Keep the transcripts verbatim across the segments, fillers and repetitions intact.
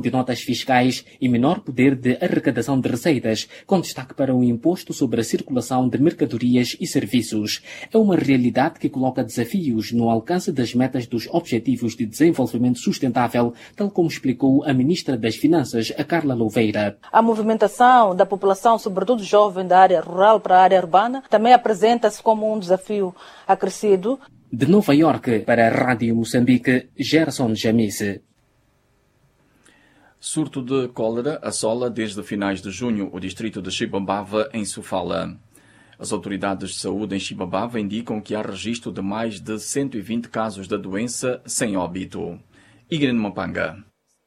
de notas fiscais e menor poder de arrecadação de receitas, com destaque para o imposto sobre a circulação de mercadorias e serviços. É uma realidade que coloca desafios no alcance das metas dos Objetivos de Desenvolvimento Sustentável, tal como explicou a Ministra das Finanças, a Carla Louveira. A movimentação da população, sobretudo jovem da área rural para a área urbana, também apresenta-se como um desafio acrescido. De Nova Iorque, para a Rádio Moçambique, Gerson Jamice. Surto de cólera assola desde finais de junho o distrito de Chibambava, em Sofala. As autoridades de saúde em Chibambava indicam que há registro de mais de cento e vinte casos da doença sem óbito. Igreja Mapanga.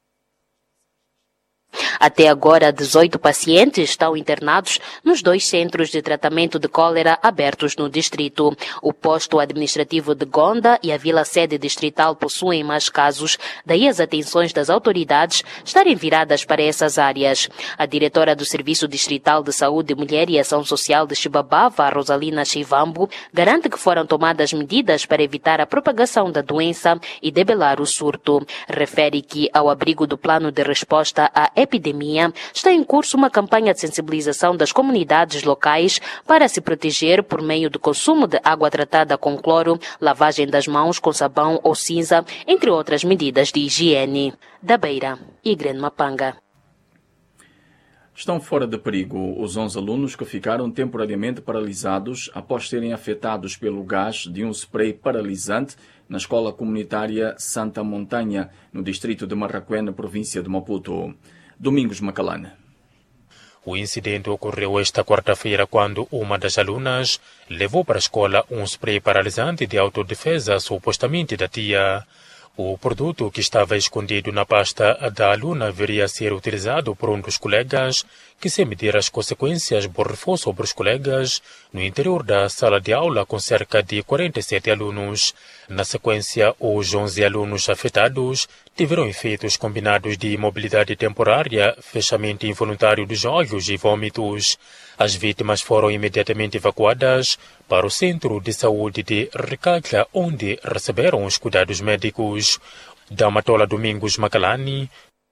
Até agora, dezoito pacientes estão internados nos dois centros de tratamento de cólera abertos no distrito. O posto administrativo de Gonda e a vila-sede distrital possuem mais casos, daí as atenções das autoridades estarem viradas para essas áreas. A diretora do Serviço Distrital de Saúde, Mulher e Ação Social de Chibambava, Rosalina Chivambo, garante que foram tomadas medidas para evitar a propagação da doença e debelar o surto. Refere que, ao abrigo do plano de resposta à epidemia, está em curso uma campanha de sensibilização das comunidades locais para se proteger por meio do consumo de água tratada com cloro, lavagem das mãos com sabão ou cinza, entre outras medidas de higiene. Da Beira, Igreja Mapanga. Estão fora de perigo os onze alunos que ficaram temporariamente paralisados após serem afetados pelo gás de um spray paralisante na escola comunitária Santa Montanha, no distrito de Marraquém, na província de Maputo. Domingos Macalane. O incidente ocorreu esta quarta-feira quando uma das alunas levou para a escola um spray paralisante de autodefesa, supostamente da tia. O produto que estava escondido na pasta da aluna viria a ser utilizado por um dos colegas, que, sem medir as consequências, borrifou sobre os colegas no interior da sala de aula com cerca de quarenta e sete alunos. Na sequência, os onze alunos afetados tiveram efeitos combinados de imobilidade temporária, fechamento involuntário dos olhos e vômitos. As vítimas foram imediatamente evacuadas para o Centro de Saúde de Recalca, onde receberam os cuidados médicos. Da Matola Domingos Macalani.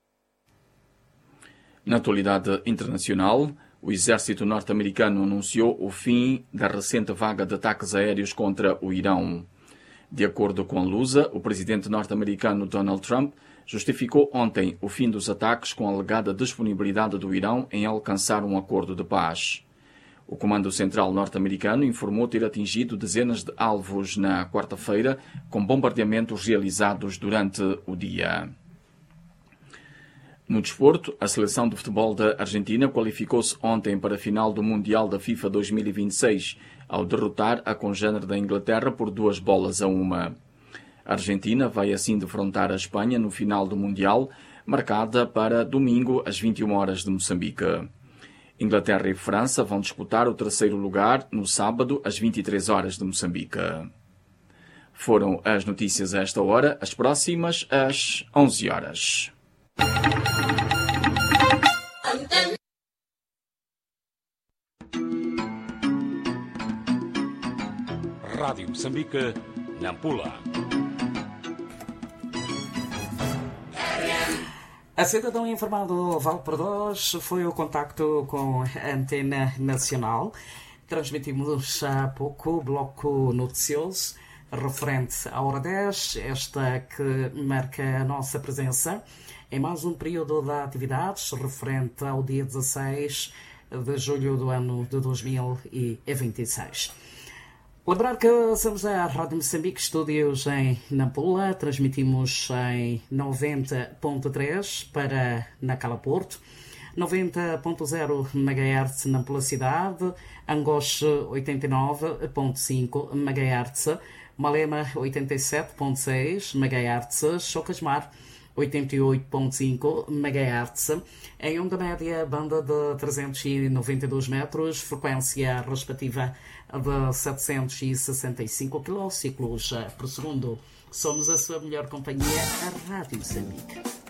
Na atualidade internacional, o exército norte-americano anunciou o fim da recente vaga de ataques aéreos contra o Irão. De acordo com a Lusa, o presidente norte-americano Donald Trump justificou ontem o fim dos ataques com a alegada disponibilidade do Irão em alcançar um acordo de paz. O Comando Central norte-americano informou ter atingido dezenas de alvos na quarta-feira, com bombardeamentos realizados durante o dia. No desporto, a seleção de futebol da Argentina qualificou-se ontem para a final do Mundial da FIFA dois mil e vinte e seis, ao derrotar a congênere da Inglaterra por duas bolas a uma. A Argentina vai assim defrontar a Espanha no final do Mundial, marcada para domingo às vinte e uma horas de Moçambique. Inglaterra e França vão disputar o terceiro lugar no sábado às vinte e três horas de Moçambique. Foram as notícias a esta hora, as próximas às onze horas. Rádio Moçambique, Nampula. A cidadão informado vale por dois foi o contacto com a Antena Nacional. Transmitimos há pouco o bloco noticioso referente à hora dez, esta que marca a nossa presença em mais um período de atividades referente ao dia dezasseis de julho do ano de dois mil e vinte e seis. Lembrar que somos a Rádio Moçambique, estúdios em Nampula, transmitimos em noventa ponto três para Nacala Porto, noventa ponto zero megahertz Nampula Cidade, Angoche oitenta e nove ponto cinco megahertz, Malema oitenta e sete ponto seis megahertz, Chocasmar oitenta e oito ponto cinco megahertz, em onda média, banda de trezentos e noventa e dois metros, frequência respectiva de setecentos e sessenta e cinco quilociclos por segundo. Somos a sua melhor companhia, a Rádio Moçambique.